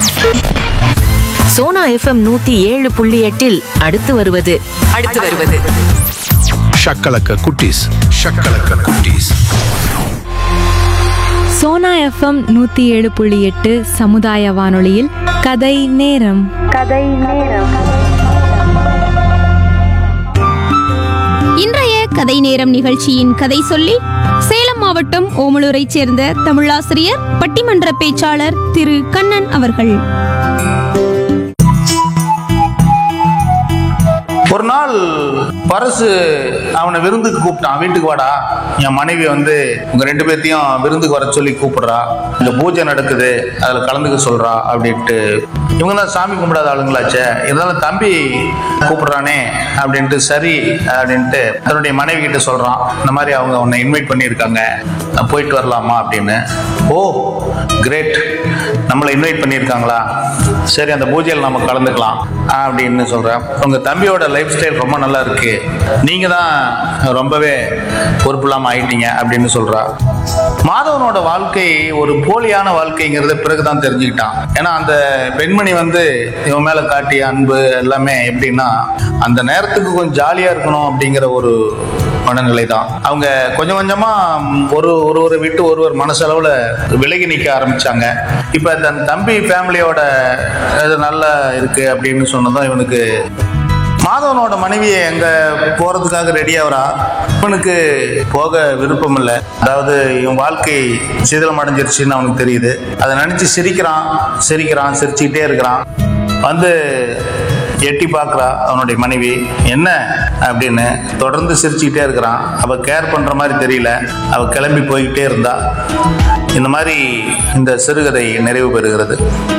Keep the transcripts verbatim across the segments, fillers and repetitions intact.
Sona FM நூத்தி ஏழு புள்ளி எட்டில் அடுத்து வருவது அடுத்து வருவது ஷக்கலக்க குட்டீஸ் ஷக்கலக்க குட்டீஸ். சோனா எஃப்எம் நூற்றி ஏழு புள்ளி எட்டு சமுதாய வானொலியில் கதை நேரம். கதை நேரம். இன்றைய கதை நேரம் நிகழ்ச்சியின் கதை சொல்லி சேலம் மாவட்டம் ஓமலூரைச் சேர்ந்த தமிழாசிரியர் பட்டிமன்ற பேச்சாளர் திரு கண்ணன் அவர்கள். ஒரு நாள் பரசு அவனை விருந்துக்கு கூப்பிட்டான். வீட்டுக்கு வாடா, என் மனைவி வந்து உங்க ரெண்டு பேர்த்தையும் விருந்துக்கு வர சொல்லி கூப்பிடுறா, இந்த பூஜை நடக்குது, அதுல கலந்துக்க சொல்றா அப்படின்ட்டு. இவங்க தான் சாமி கும்பிடாத ஆளுங்களாச்சே, இருந்தாலும் தம்பி கூப்பிடுறானே அப்படின்ட்டு சரி அப்படின்ட்டு தன்னுடைய மனைவி கிட்ட சொல்றான். இந்த மாதிரி அவங்க உன்னை இன்வைட் பண்ணியிருக்காங்க, நான் போயிட்டு வரலாமா அப்படின்னு. ஓ கிரேட், நம்மளை இன்வைட் பண்ணியிருக்காங்களா, சரி அந்த பூஜையில் நம்ம கலந்துக்கலாம் அப்படின்னு சொல்றேன். உங்க தம்பியோட லைஃப் ஸ்டைல் ரொம்ப நல்லா இருக்கு, நீங்க தான் ரொம்பவே பொறுப்பு இல்லாம ஆயிட்டீங்க அப்படின்னு சொல்றா. மாதவனோட வாழ்க்கை ஒரு போலியான வாழ்க்கைங்கிறத பிறகுதான் தெரிஞ்சுக்கிட்டான். ஏன்னா அந்த பெண்மணி வந்து இவன் மேல காட்டிய அன்பு எல்லாமே எப்படின்னா, அந்த நேரத்துக்கு கொஞ்சம் ஜாலியா இருக்கணும் அப்படிங்கிற ஒரு மனநிலை தான். அவங்க கொஞ்சம் கொஞ்சமா ஒரு ஒருவரை விட்டு ஒருவர் மனசளவுல விலகி நிற்க ஆரம்பிச்சாங்க. இப்ப தன் தம்பி ஃபேமிலியோட இது நல்லா இருக்கு அப்படின்னு சொன்னதும் இவனுக்கு மாதவனோட மனைவியை எங்க போறதுக்காக ரெடி ஆகிறா. இவனுக்கு போக விருப்பம் இல்லை. அதாவது இவன் வாழ்க்கை சீதளம் அடைஞ்சிருச்சுன்னு அவனுக்கு தெரியுது. அதை நினைச்சு சிரிக்கிறான் சிரிக்கிறான் சிரிச்சுக்கிட்டே இருக்கிறான். வந்து எட்டி பார்க்குறா அவனுடைய மனைவி, என்ன அப்படின்னு. தொடர்ந்து சிரிச்சுக்கிட்டே இருக்கிறான். அவள் கேர் பண்ணுற மாதிரி தெரியல. அவள் கிளம்பி போய்கிட்டே இருந்தா. இந்த மாதிரி இந்த சிறுகதை நிறைவு பெறுகிறது.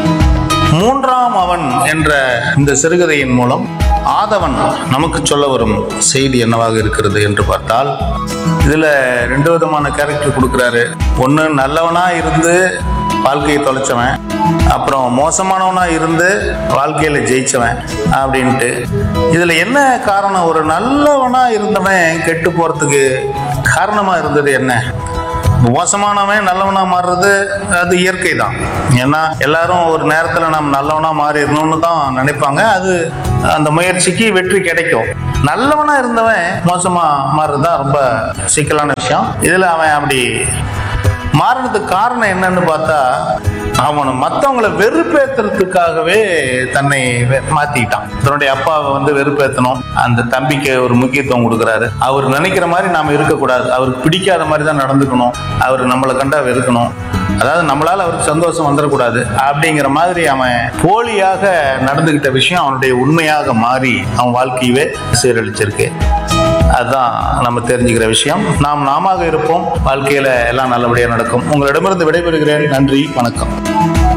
மூன்றாம் அவன் என்ற இந்த சிறுகதையின் மூலம் ஆதவன் நமக்கு சொல்ல வரும் செய்தி என்னவாக இருக்கிறது என்று பார்த்தால், இதுல ரெண்டு விதமான கேரக்டர் கொடுக்குறாரு. ஒன்று நல்லவனா இருந்து வாழ்க்கையை தொலைச்சவன், அப்புறம் மோசமானவனா இருந்து வாழ்க்கையில ஜெயிச்சவன் அப்படின்ட்டு. இதுல என்ன காரணம்? ஒரு நல்லவனா இருந்தவன் கெட்டு போறதுக்கு காரணமா இருந்தது என்ன? மோசமானவன் நல்லவனா மாறுறது அது இயற்கை தான். ஏன்னா எல்லாரும் ஒரு நேரத்துல நம்ம நல்லவனா மாறிடணும்னு தான் நினைப்பாங்க. அது அந்த முயற்சிக்கு வெற்றி கிடைக்கும். நல்லவனா இருந்தவன் மோசமா மாறுறதுதான் ரொம்ப சிக்கலான விஷயம். இதுல அவன் அப்படி மாறினதுக்கு காரணம் என்னன்னு பார்த்தா, அவனை மற்றவங்களை வெறுப்பேற்றுறதுக்காகவே தன்னை மாத்திக்கிட்டான். தன்னுடைய அப்பாவை வந்து வெறுப்பேற்றணும், அந்த தம்பிக்கு ஒரு முக்கியத்துவம் கொடுக்குறாரு. அவர் நினைக்கிற மாதிரி நாம இருக்கக்கூடாது, அவருக்கு பிடிக்காத மாதிரி தான் நடந்துக்கணும், அவர் நம்மளை கண்டா வெறுக்கணும், அதாவது நம்மளால அவருக்கு சந்தோஷம் வந்துடக்கூடாது அப்படிங்கிற மாதிரி அவன் போலியாக நடந்துகிட்ட விஷயம் அவனுடைய உண்மையாக மாறி அவன் வாழ்க்கையவே சீரழிச்சிருக்கு. அதுதான் நம்ம தெரிஞ்சுக்கிற விஷயம். நாம் நாம இருப்போம், வாழ்க்கையில எல்லாம் நல்லபடியாக நடக்கும். உங்களிடமிருந்து விடைபெறுகிறேன். நன்றி, வணக்கம்.